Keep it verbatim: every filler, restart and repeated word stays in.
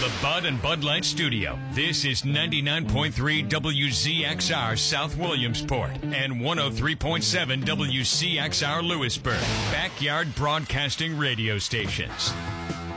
the Bud and Bud Light Studio, this is ninety-nine point three W Z X R South Williamsport and one oh three point seven W C X R Lewisburg, Backyard Broadcasting Radio Stations.